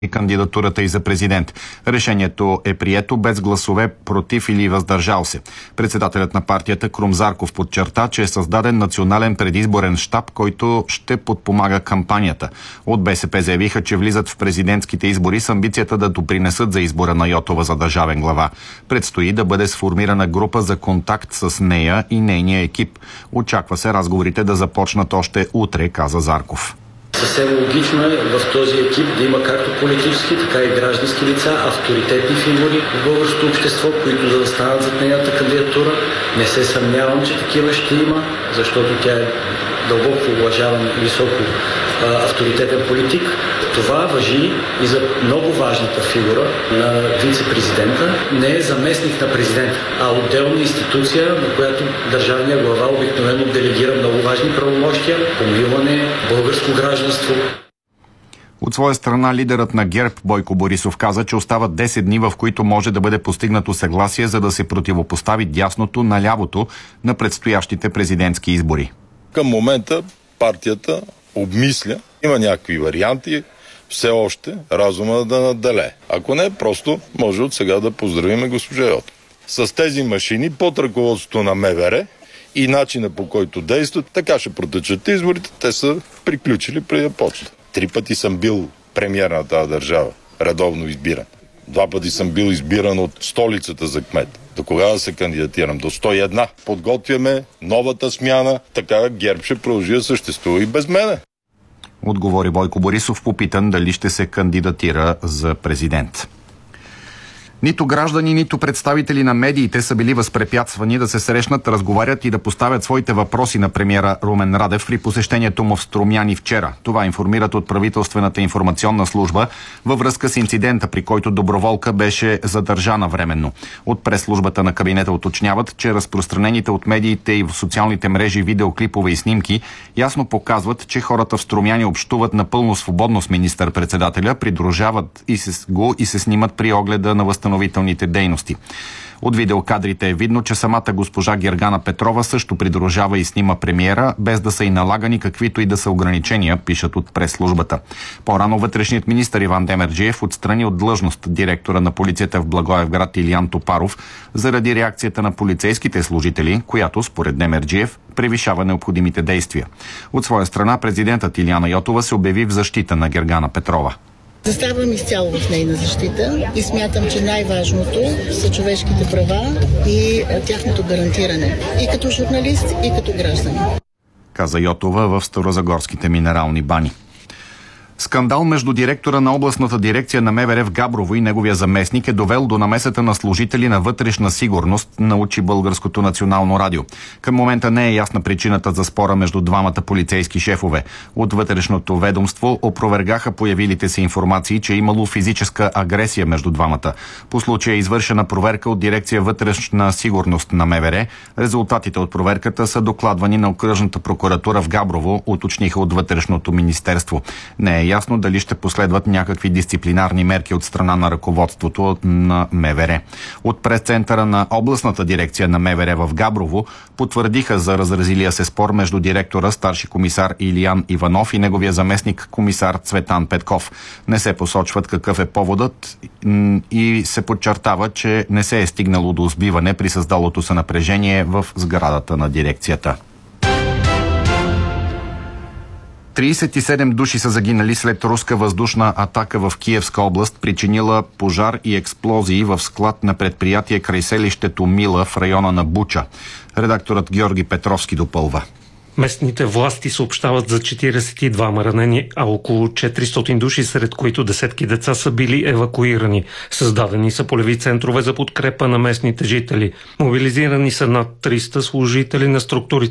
и кандидатурата и за президент. Решението е прието без гласове против или въздържал се. Председателят на партията Крум Зарков подчерта, че е създаден национален предизборен щаб, който ще подпомага кампанията. От БСП заявиха, че влизат в президентските избори с амбицията да допринесат за избора на Йотова за държавен глава. Предстои да бъде сформирана група за контакт с нея и нейния екип. Очаква се разговорите да започнат още утре, каза Зарков. Съвсем логично е в този екип да има както политически, така и граждански лица, авторитетни фигури в българското общество, които да станат зад нейната кандидатура. Не се съмнявам, че такива ще има, защото тя е дълбоко уважаван и високо авторитетен политик. Това важи и за много важната фигура на вице-президента. Не е заместник на президента, а отделна институция, на която държавният глава обикновено делегира много важни правомощия, помилване, българско гражданство. От своя страна лидерът на ГЕРБ Бойко Борисов каза, че остават 10 дни, в които може да бъде постигнато съгласие, за да се противопостави дясното на лявото на предстоящите президентски избори. Към момента партията обмисля, има някакви варианти, все още разума да надделее. Ако не, просто може от сега да поздравим госпожа Йотова. С тези машини под ръководството на МВР и начина по който действат, така ще протечат изборите, те са приключили преди да почнат. 3 пъти съм бил премиер на тази държава, редовно избиран. 2 пъти съм бил избиран от столицата за кмет. До кога да се кандидатирам? До 101. Подготвяме новата смяна, така ГЕРБ ще продължи да съществува и без мене. Отговори Бойко Борисов, попитан дали ще се кандидатира за президент. Нито граждани, нито представители на медиите са били възпрепятствани да се срещнат, разговарят и да поставят своите въпроси на премиера Румен Радев при посещението му в Струмяни вчера. Това информират от правителствената информационна служба във връзка с инцидента, при който доброволка беше задържана временно. От прес-службата на кабинета уточняват, че разпространените от медиите и в социалните мрежи видеоклипове и снимки ясно показват, че хората в Струмяни общуват напълно свободно с министър-председателя, придружават и се снимат при огледа на възстановителните дейности. От видеокадрите е видно, че самата госпожа Гергана Петрова също придружава и снима премиера, без да са и налагани каквито и да са ограничения, пишат от прес-службата. По-рано вътрешният министър Иван Демерджиев отстрани от длъжност директора на полицията в Благоевград Илиян Топаров заради реакцията на полицейските служители, която, според Демерджиев, превишава необходимите действия. От своя страна президентът Илияна Йотова се обяви в защита на Гергана Петрова. Заставам изцяло в нейна защита и смятам, че най-важното са човешките права и тяхното гарантиране. И като журналист, и като гражданин. Каза Йотова в Старозагорските минерални бани. Скандал между директора на областната дирекция на МВР в Габрово и неговия заместник е довел до намесата на служители на вътрешна сигурност, научи Българското национално радио. Към момента не е ясна причината за спора между двамата полицейски шефове. От вътрешното ведомство опровергаха появилите се информации, че е имало физическа агресия между двамата. По случая е извършена проверка от дирекция вътрешна сигурност на МВР. Резултатите от проверката са докладвани на окръжната прокуратура в Габрово, уточниха от вътрешното министерство. Не е ясно дали ще последват някакви дисциплинарни мерки от страна на ръководството на МВР. От пресцентъра на областната дирекция на МВР в Габрово потвърдиха за разразилия се спор между директора старши комисар Илиян Иванов и неговия заместник комисар Цветан Петков. Не се посочват какъв е поводът и се подчертава, че не се е стигнало до сбиване при създалото се напрежение в сградата на дирекцията. 37 души са загинали след руска въздушна атака в Киевска област, причинила пожар и експлозии в склад на предприятие край селището Мила в района на Буча. Редакторът Георги Петровски допълва. Местните власти съобщават за 42 ранени, а около 400 души, сред които десетки деца, са били евакуирани. Създадени са полеви центрове за подкрепа на местните жители. Мобилизирани са над 300 служители на структурите